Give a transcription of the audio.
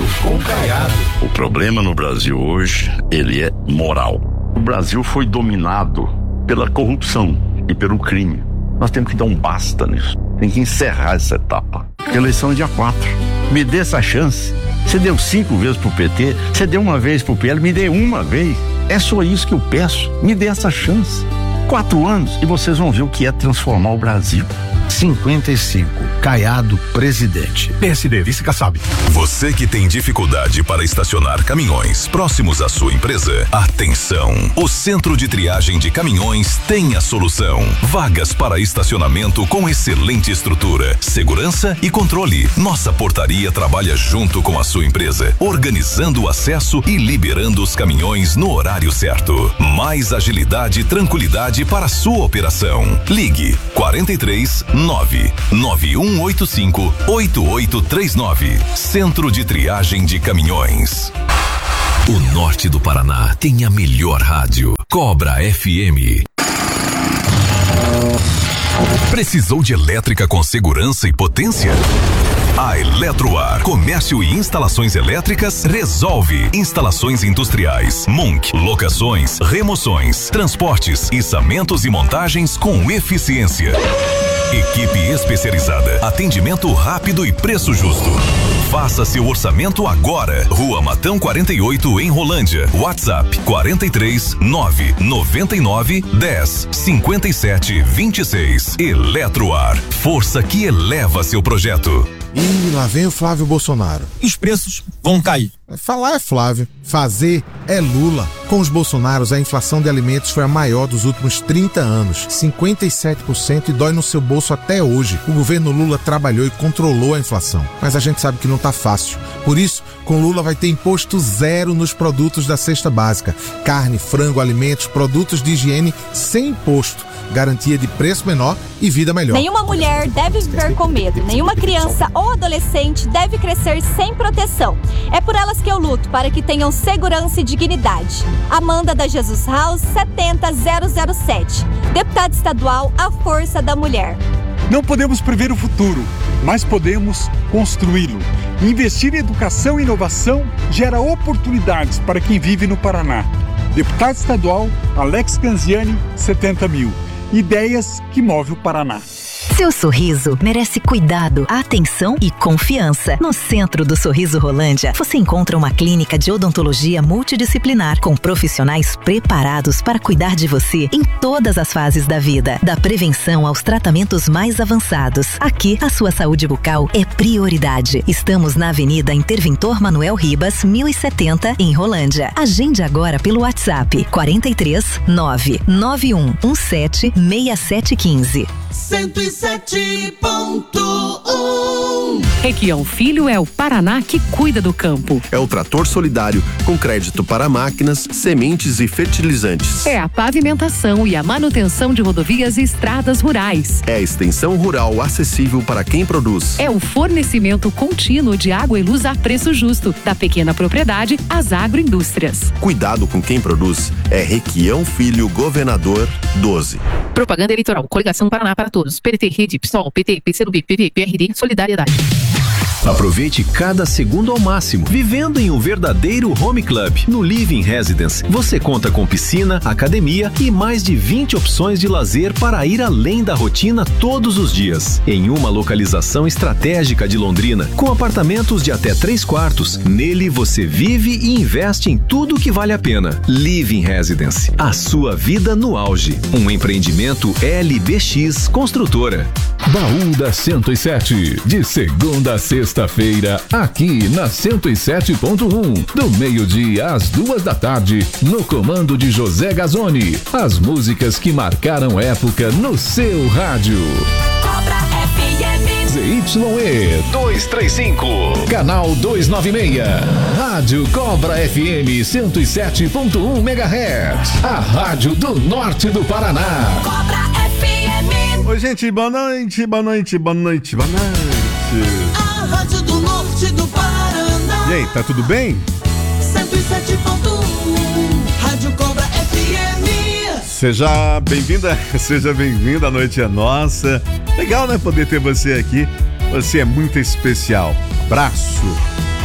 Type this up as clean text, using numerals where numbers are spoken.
Fato com Caiado. O problema no Brasil hoje, ele é moral. O Brasil foi dominado pela corrupção e pelo crime. Nós temos que dar um basta nisso. Tem que encerrar essa etapa. Eleição é dia 4. Me dê essa chance. Você deu 5 vezes pro PT, você deu uma vez pro PL, me dê uma vez. É só isso que eu peço. Me dê essa chance. 4 anos e vocês vão ver o que é transformar o Brasil. 55. Caiado, presidente. PSD, vice Kassab. Você que tem dificuldade para estacionar caminhões próximos à sua empresa, atenção! O Centro de Triagem de Caminhões tem a solução. Vagas para estacionamento com excelente estrutura, segurança e controle. Nossa portaria trabalha junto com a sua empresa, organizando o acesso e liberando os caminhões no horário certo. Mais agilidade e tranquilidade para a sua operação. Ligue 43 99185 8839. Centro de Triagem de Caminhões. O norte do Paraná tem a melhor rádio. Cobra FM. Precisou de elétrica com segurança e potência? A Eletroar, comércio e instalações elétricas, resolve. Instalações industriais, Munk, locações, remoções, transportes, içamentos e montagens com eficiência. Equipe especializada, atendimento rápido e preço justo. Faça seu orçamento agora. Rua Matão 48, em Rolândia. WhatsApp 43 999 10 57 26. Eletroar, força que eleva seu projeto. E lá vem o Flávio Bolsonaro. Os preços vão cair. Falar é Flávio, fazer é Lula. Com os Bolsonaros, a inflação de alimentos foi a maior dos últimos 30 anos, 57%, e dói no seu bolso até hoje. O governo Lula trabalhou e controlou a inflação, mas a gente sabe que não tá fácil. Por isso, com Lula vai ter imposto zero nos produtos da cesta básica. Carne, frango, alimentos, produtos de higiene sem imposto. Garantia de preço menor e vida melhor. Nenhuma mulher deve viver com medo. Nenhuma criança ou adolescente deve crescer sem proteção. É por elas que eu luto, para que tenham segurança e dignidade. Amanda da Jesus House 70007. Deputada estadual, a força da mulher. Não podemos prever o futuro, mas podemos construí-lo. Investir em educação e inovação gera oportunidades para quem vive no Paraná. Deputado estadual, Alex Canziani, 70 mil. Ideias que movem o Paraná. Seu sorriso merece cuidado, atenção e confiança. No Centro do Sorriso Rolândia, você encontra uma clínica de odontologia multidisciplinar com profissionais preparados para cuidar de você em todas as fases da vida, da prevenção aos tratamentos mais avançados. Aqui, a sua saúde bucal é prioridade. Estamos na Avenida Interventor Manuel Ribas, 1070, em Rolândia. Agende agora pelo WhatsApp 43 99117 6715. 107.1. Requião Filho é o Paraná que cuida do campo. É o trator solidário com crédito para máquinas, sementes e fertilizantes. É a pavimentação e a manutenção de rodovias e estradas rurais. É a extensão rural acessível para quem produz. É o fornecimento contínuo de água e luz a preço justo, da pequena propriedade às agroindústrias. Cuidado com quem produz. É Requião Filho, Governador 12. Propaganda eleitoral. Coligação Paraná para todos. PDT, Rede, PSOL, PT, PCdoB, PV, PRD, Solidariedade. Aproveite cada segundo ao máximo, vivendo em um verdadeiro home club. No Living Residence, você conta com piscina, academia e mais de 20 opções de lazer para ir além da rotina todos os dias. Em uma localização estratégica de Londrina, com apartamentos de até 3 quartos. Nele você vive e investe em tudo que vale a pena. Living Residence, a sua vida no auge. Um empreendimento LBX Construtora. Baú da 107, de segunda a sexta-feira, aqui na 107.1, do meio-dia às 2 da tarde, no comando de José Gazzoni. As músicas que marcaram época no seu rádio. Cobra FM. ZYE 235, canal 296, Rádio Cobra FM 107.1 MHz, a rádio do norte do Paraná. Cobra FM. Oi, gente, boa noite, boa noite, boa noite, boa noite. A rádio do norte do Paraná. E aí, tá tudo bem? 107.1, Rádio Cobra FM. Seja bem-vinda, seja bem-vinda, a noite é nossa. Legal, né, poder ter você aqui. Você é muito especial. Abraço.